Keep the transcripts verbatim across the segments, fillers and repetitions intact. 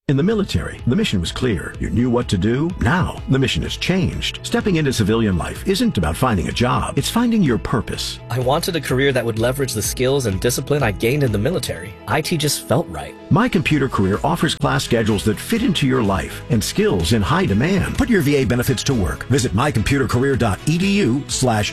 In the military, the mission was clear. You knew what to do. Now, the mission has changed. Stepping into civilian life isn't about finding a job. It's finding your purpose. I wanted a career that would leverage the skills and discipline I gained in the military. I T just felt right. My Computer Career offers class schedules that fit into your life and skills in high demand. Put your V A benefits to work. Visit mycomputercareer.edu slash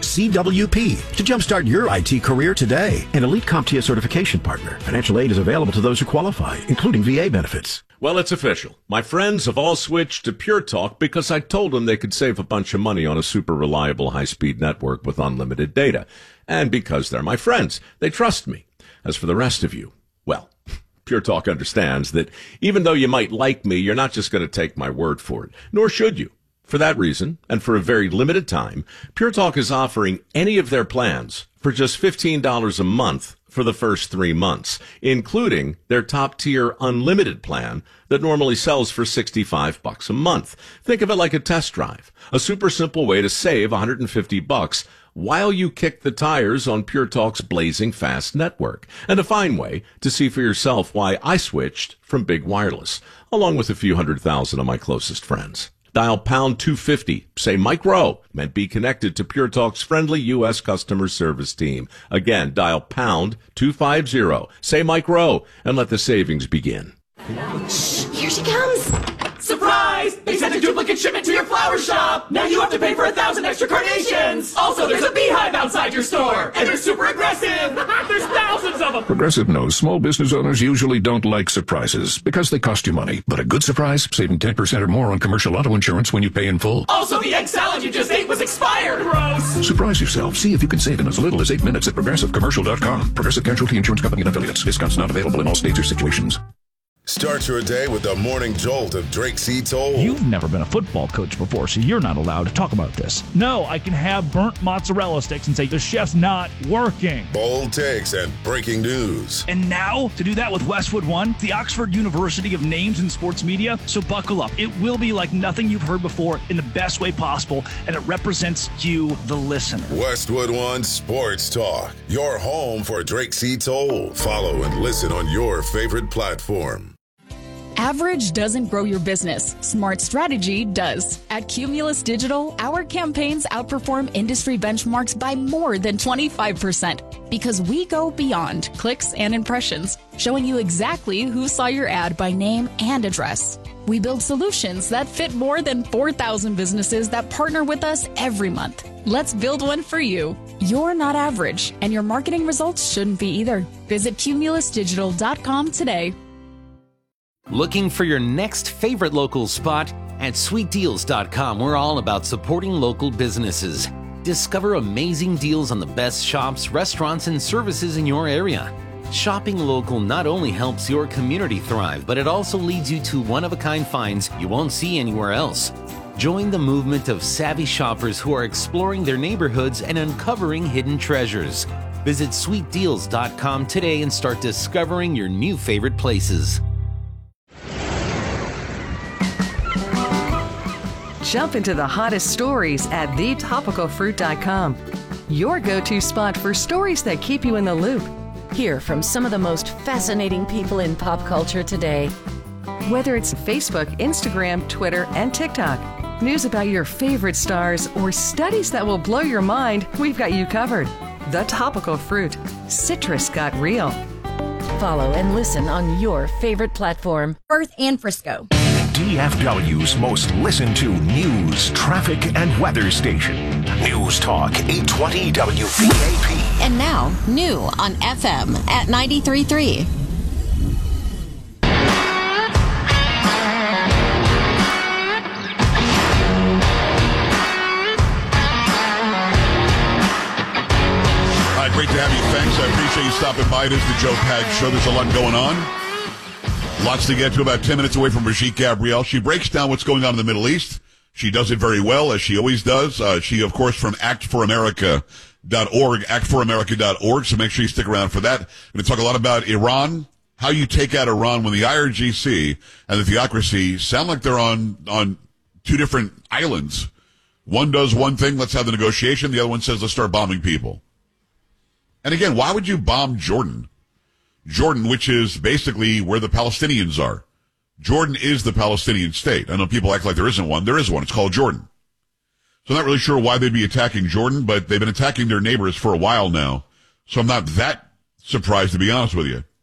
CWP to jumpstart your I T career today. An Elite CompTIA certification partner. Financial aid is available to those who qualify, including V A benefits. Well, it's official. My friends have all switched to Pure Talk because I told them they could save a bunch of money on a super reliable high-speed network with unlimited data. And because they're my friends, they trust me. As for the rest of you, well, Pure Talk understands that even though you might like me, you're not just going to take my word for it, nor should you. For that reason, and for a very limited time, Pure Talk is offering any of their plans for just fifteen dollars a month for the first three months, including their top-tier unlimited plan that normally sells for sixty-five bucks a month. Think of it like a test drive, a super simple way to save one hundred fifty bucks while you kick the tires on Pure Talk's blazing fast network, and a fine way to see for yourself why I switched from Big Wireless, along with a few hundred thousand of my closest friends. Dial pound two fifty, say Mike Rowe, and be connected to Pure Talk's friendly U S customer service team. Again, dial pound two fifty, say Mike Rowe, and let the savings begin. Shh, here she comes. Surprise! They sent a duplicate shipment to your flower shop. Now you have to pay for a thousand extra carnations. Also, there's a beehive outside your store, and they're super aggressive. There's thousands of them. Progressive knows small business owners usually don't like surprises because they cost you money. But a good surprise, saving ten percent or more on commercial auto insurance when you pay in full. Also, the egg salad you just ate was expired. Gross. Surprise yourself. See if you can save in as little as eight minutes at progressive commercial dot com. Progressive Casualty Insurance Company and affiliates. Discounts not available in all states or situations. Start your day with the morning jolt of Drake C. Toll. You've never been a football coach before, so you're not allowed to talk about this. No, I can have burnt mozzarella sticks and say the chef's not working. Bold takes and breaking news. And now, to do that with Westwood One, the Oxford University of Names in Sports Media. So buckle up. It will be like nothing you've heard before in the best way possible, and it represents you, the listener. Westwood One Sports Talk, your home for Drake C. Toll. Follow and listen on your favorite platform. Average doesn't grow your business. Smart strategy does. At Cumulus Digital, our campaigns outperform industry benchmarks by more than twenty-five percent because we go beyond clicks and impressions, showing you exactly who saw your ad by name and address. We build solutions that fit more than four thousand businesses that partner with us every month. Let's build one for you. You're not average, and your marketing results shouldn't be either. Visit cumulus digital dot com today. Looking for your next favorite local spot? At sweet deals dot com, we're all about supporting local businesses. Discover amazing deals on the best shops, restaurants, and services in your area. Shopping local not only helps your community thrive, but it also leads you to one-of-a-kind finds you won't see anywhere else. Join the movement of savvy shoppers who are exploring their neighborhoods and uncovering hidden treasures. Visit sweet deals dot com today and start discovering your new favorite places. Jump into the hottest stories at the topical fruit dot com. Your go-to spot for stories that keep you in the loop. Hear from some of the most fascinating people in pop culture today. Whether it's Facebook, Instagram, Twitter, and TikTok, news about your favorite stars, or studies that will blow your mind, we've got you covered. The Topical Fruit. Citrus got real. Follow and listen on your favorite platform. Perth and Frisco. D F W's most listened to news, traffic, and weather station. News Talk eight twenty W P A P. And now, new on F M at ninety-three point three. All right, great to have you. Thanks. I appreciate you stopping by. It is the Joe Pag Show. There's a lot going on. Lots to get to. About ten minutes away from Brigitte Gabriel. She breaks down what's going on in the Middle East. She does it very well, as she always does. Uh, she, of course, from act for america dot org, act for america dot org, so make sure you stick around for that. We're going to talk a lot about Iran, how you take out Iran when the I R G C and the theocracy sound like they're on, on two different islands. One does one thing, let's have the negotiation. The other one says, let's start bombing people. And again, why would you bomb Jordan? Jordan, which is basically where the Palestinians are. Jordan is the Palestinian state. I know people act like there isn't one. There is one. It's called Jordan. So I'm not really sure why they'd be attacking Jordan, but they've been attacking their neighbors for a while now. So I'm not that surprised, to be honest with you.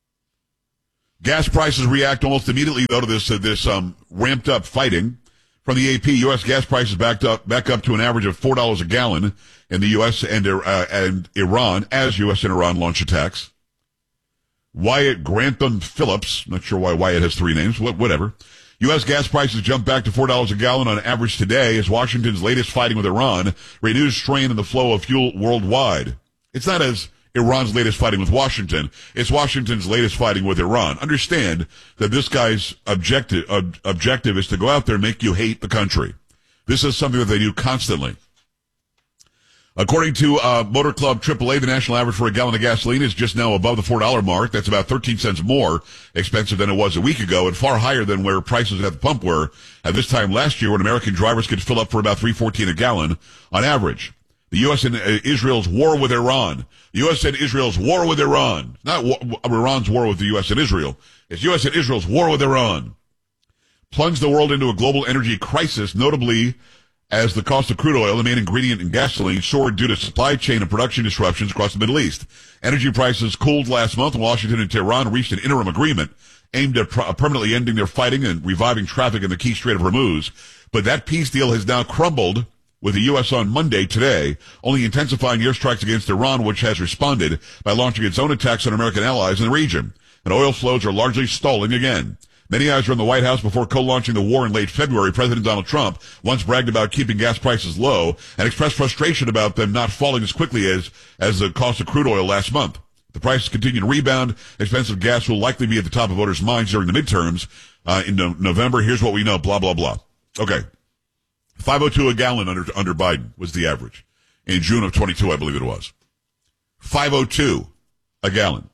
Gas prices react almost immediately, though, to this uh, this um, ramped up fighting. From the A P, U S gas prices backed up back up to an average of four dollars a gallon in the U S and uh, and Iran as U S and Iran launch attacks. Wyatt Grantham Phillips, not sure why Wyatt has three names, whatever. U S gas prices jumped back to four dollars a gallon on average today as Washington's latest fighting with Iran renews strain in the flow of fuel worldwide. It's not as Iran's latest fighting with Washington. It's Washington's latest fighting with Iran. Understand that this guy's objective ob- objective is to go out there and make you hate the country. This is something that they do constantly. According to uh, Motor Club triple A, the national average for a gallon of gasoline is just now above the four dollars mark. That's about thirteen cents more expensive than it was a week ago and far higher than where prices at the pump were at this time last year when American drivers could fill up for about three fourteen a gallon on average. The U S and uh, Israel's war with Iran. The U S and Israel's war with Iran. Not war, Iran's war with the U S and Israel. It's U S and Israel's war with Iran. Plunged the world into a global energy crisis, notably as the cost of crude oil, the main ingredient in gasoline, soared due to supply chain and production disruptions across the Middle East. Energy prices cooled last month when Washington and Tehran reached an interim agreement aimed at pro- permanently ending their fighting and reviving traffic in the key Strait of Hormuz. But that peace deal has now crumbled, with the U S on Monday today, only intensifying airstrikes against Iran, which has responded by launching its own attacks on American allies in the region. And oil flows are largely stalling again. Many eyes were in the White House before co-launching the war in late February. President Donald Trump once bragged about keeping gas prices low and expressed frustration about them not falling as quickly as, as the cost of crude oil last month. The prices continue to rebound. Expensive gas will likely be at the top of voters' minds during the midterms uh, in no- November. Here's what we know, blah, blah, blah. Okay. five oh two a gallon under under Biden was the average. In June of twenty-two, I believe it was. five oh two a gallon.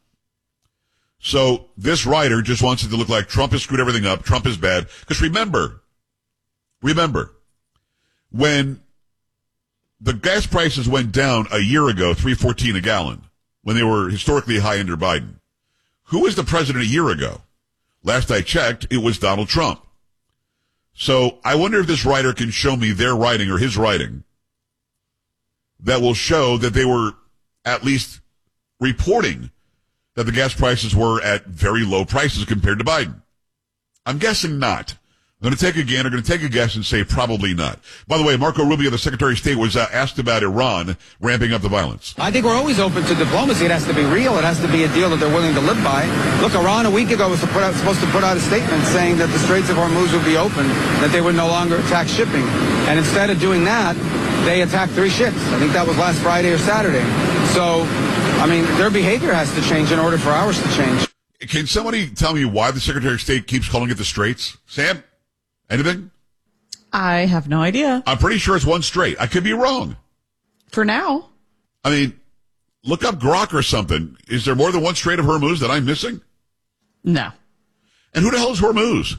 So this writer just wants it to look like Trump has screwed everything up. Trump is bad. Because remember, remember, when the gas prices went down a year ago, three fourteen a gallon, when they were historically high under Biden, who was the president a year ago? Last I checked, it was Donald Trump. So I wonder if this writer can show me their writing or his writing that will show that they were at least reporting that the gas prices were at very low prices compared to Biden. I'm guessing not. I'm going to take a gander, going to take a guess and say probably not. By the way, Marco Rubio, the Secretary of State, was uh, asked about Iran ramping up the violence. I think we're always open to diplomacy. It has to be real. It has to be a deal that they're willing to live by. Look, Iran a week ago was to put out, supposed to put out a statement saying that the Straits of Hormuz would be open, that they would no longer attack shipping. And instead of doing that, they attacked three ships. I think that was last Friday or Saturday. So, I mean, their behavior has to change in order for ours to change. Can somebody tell me why the Secretary of State keeps calling it the Straits? Sam? Anything? I have no idea. I'm pretty sure it's one strait. I could be wrong. For now. I mean, look up Grok or something. Is there more than one Strait of Hormuz that I'm missing? No. And who the hell is Hormuz?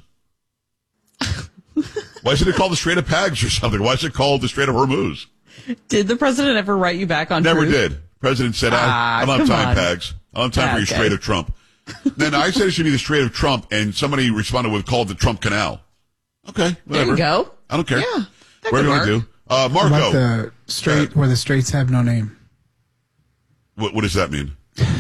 Why isn't it called the Strait of Pags or something? Why is it called the Strait of Hormuz? Did the president ever write you back on Never truth? did. President said, ah, I don't have time, on. Pags. I don't have time ah, for your okay. Strait of Trump. Then I said it should be the Strait of Trump, and somebody responded with called the Trump Canal. Okay, whatever. There you go. I don't care. Yeah, that what are you going to do? Uh, Marco. What about the strait uh, where the straits have no name? What, what does that mean?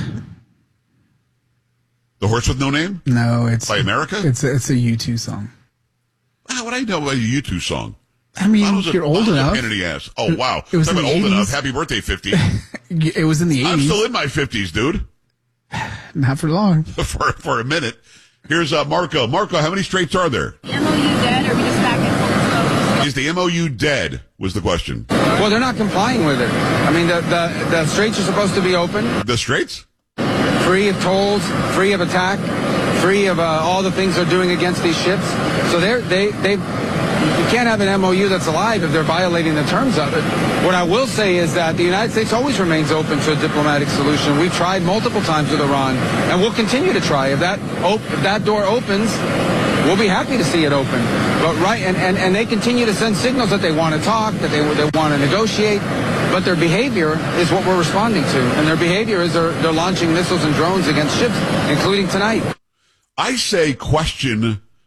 The horse with no name? No, it's by America. It's a, it's a U two song. How would I know about a U two song? I mean, I was you're a, old enough. A pain in the ass. Oh wow! It was Talking in the about old eighties. enough. Happy birthday, fifty. It was in the eighties. I'm still in my fifties, dude. Not for long. for for a minute. Here's uh, Marco. Marco, how many straits are there? M O U dead, or we just back and forth? Is the M O U dead? Was the question. Well, they're not complying with it. I mean, the the, the straits are supposed to be open. The straits? Free of tolls, free of attack, free of uh, all the things they're doing against these ships. So they're they they. You can't have an M O U that's alive if they're violating the terms of it. What I will say is that the United States always remains open to a diplomatic solution. We've tried multiple times with Iran, and we'll continue to try. If that op- if that door opens, we'll be happy to see it open. But right, and, and, and they continue to send signals that they want to talk, that they they want to negotiate, but their behavior is what we're responding to. And their behavior is they're, they're launching missiles and drones against ships, including tonight. I say question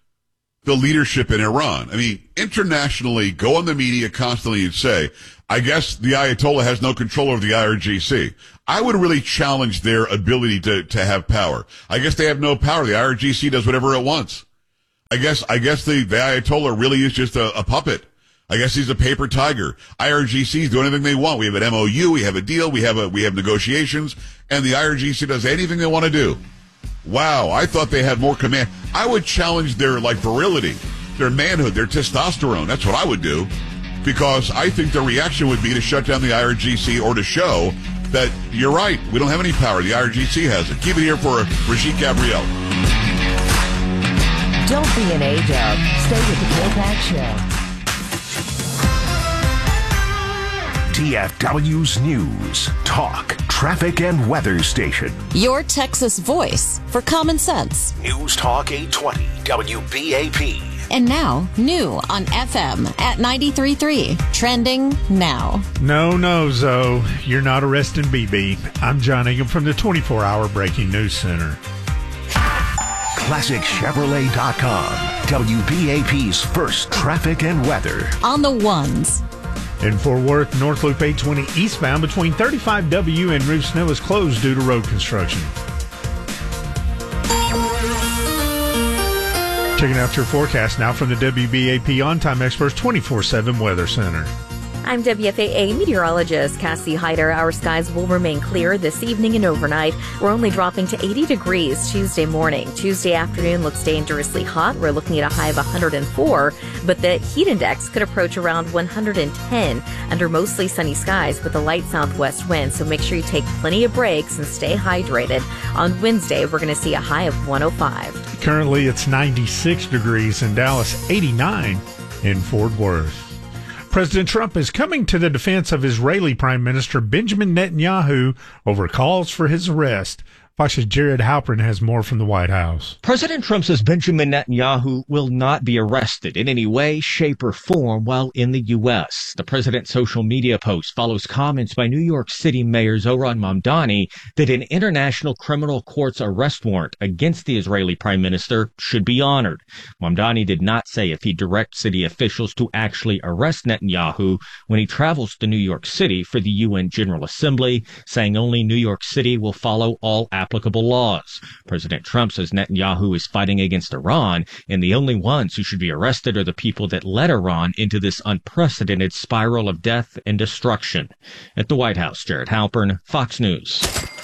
the leadership in Iran. I mean, internationally, go on the media constantly and say, I guess the Ayatollah has no control over the I R G C. I would really challenge their ability to, to have power. I guess they have no power. The I R G C does whatever it wants. I guess, I guess the, the Ayatollah really is just a, a puppet. I guess he's a paper tiger. I R G Cs do anything they want. We have an M O U, we have a deal, we have a, we have negotiations, and the I R G C does anything they want to do. Wow, I thought they had more command. I would challenge their, like, virility, their manhood, their testosterone. That's what I would do. Because I think the reaction would be to shut down the I R G C or to show that you're right. We don't have any power. The I R G C has it. Keep it here for Brigitte Gabriel. Don't be an A-dub. Stay with the Joe Pack Show. T F W's News, Talk, Traffic, and Weather Station. Your Texas voice for common sense. News Talk eight twenty W B A P. And now, new on F M at ninety-three point three. Trending now. No, no, Zoe. You're not arresting B B. I'm John Ingham from the twenty-four hour Breaking News Center. Classic Chevrolet dot com. W B A P's first traffic and weather. On the ones. In Fort Worth, North Loop eight twenty eastbound between thirty-five W and Roof Snow is closed due to road construction. Checking out your forecast now from the W B A P On-Time Experts twenty-four seven Weather Center. I'm W F A A meteorologist Cassie Hyder. Our skies will remain clear this evening and overnight. We're only dropping to eighty degrees Tuesday morning. Tuesday afternoon looks dangerously hot. We're looking at a high of one hundred four, but the heat index could approach around one hundred ten under mostly sunny skies with a light southwest wind, so make sure you take plenty of breaks and stay hydrated. On Wednesday, we're going to see a high of one oh five. Currently, it's ninety-six degrees in Dallas, eighty-nine in Fort Worth. President Trump is coming to the defense of Israeli Prime Minister Benjamin Netanyahu over calls for his arrest. Fox's Jared Halpern has more from the White House. President Trump says Benjamin Netanyahu will not be arrested in any way, shape, or form while in the U S. The president's social media post follows comments by New York City Mayor Zohran Mamdani that an international criminal court's arrest warrant against the Israeli prime minister should be honored. Mamdani did not say if he directs city officials to actually arrest Netanyahu when he travels to New York City for the U N General Assembly, saying only New York City will follow all applicable laws. President Trump says Netanyahu is fighting against Iran, and the only ones who should be arrested are the people that led Iran into this unprecedented spiral of death and destruction. At the White House, Jared Halpern, Fox News.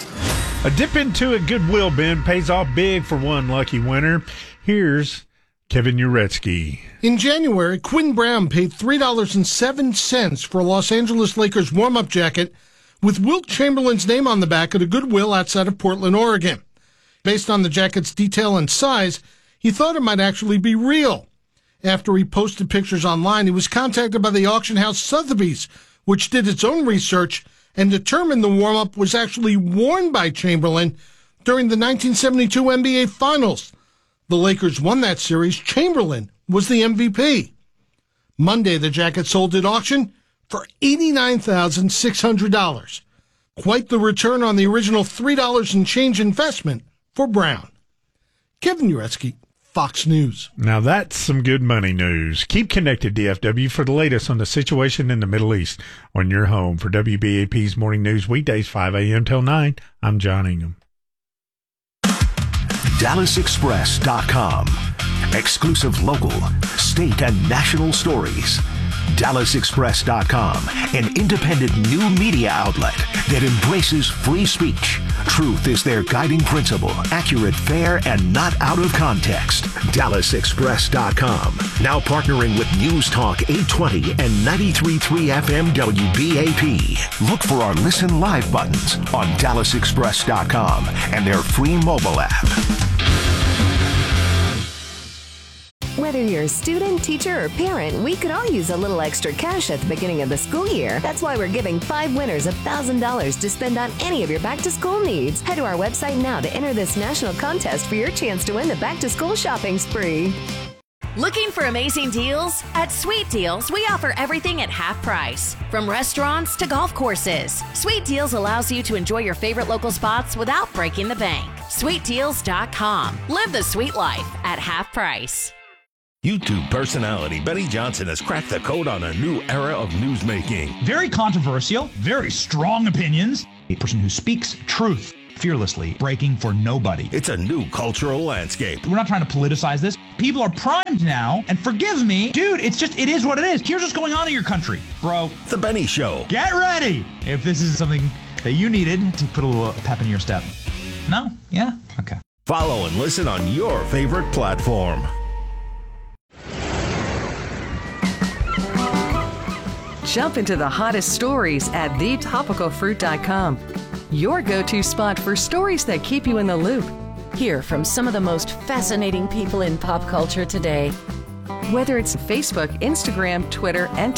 A dip into a Goodwill bin pays off big for one lucky winner. Here's Kevin Uretsky. In January, Quinn Brown paid three dollars and seven cents for a Los Angeles Lakers warm-up jacket with Wilt Chamberlain's name on the back at a Goodwill outside of Portland, Oregon. Based on the jacket's detail and size, he thought it might actually be real. After he posted pictures online, he was contacted by the auction house Sotheby's, which did its own research and determined the warm-up was actually worn by Chamberlain during the nineteen seventy-two N B A Finals. The Lakers won that series. Chamberlain was the M V P. Monday, the jacket sold at auction for eighty-nine thousand six hundred dollars. Quite the return on the original three dollars and change investment for Brown. Kevin Uretsky, Fox News. Now that's some good money news. Keep connected, D F W, for the latest on the situation in the Middle East on your home. For W B A P's Morning News, weekdays five a.m. till nine, I'm John Ingham. Dallas Express dot com. Exclusive local, state, and national stories. Dallas Express dot com, an independent new media outlet that embraces free speech. Truth is their guiding principle, accurate, fair, and not out of context. Dallas Express dot com, now partnering with News Talk eight twenty and ninety-three point three F M W B A P. Look for our Listen Live buttons on Dallas Express dot com and their free mobile app. Whether you're a student, teacher, or parent, we could all use a little extra cash at the beginning of the school year. That's why we're giving five winners one thousand dollars to spend on any of your back-to-school needs. Head to our website now to enter this national contest for your chance to win the back-to-school shopping spree. Looking for amazing deals? At Sweet Deals, we offer everything at half price. From restaurants to golf courses, Sweet Deals allows you to enjoy your favorite local spots without breaking the bank. Sweet Deals dot com. Live the sweet life at half price. YouTube personality Benny Johnson has cracked the code on a new era of newsmaking. Very controversial, very strong opinions. A person who speaks truth fearlessly, breaking for nobody. It's a new cultural landscape. We're not trying to politicize this. People are primed now, and forgive me, dude, it's just, it is what it is. Here's what's going on in your country, bro. The Benny Show. Get ready if this is something that you needed to put a little pep in your step. No? Yeah? Okay. Follow and listen on your favorite platform. Jump into the hottest stories at the topical fruit dot com. Your go-to spot for stories that keep you in the loop. Hear from some of the most fascinating people in pop culture today. Whether it's Facebook, Instagram, Twitter, and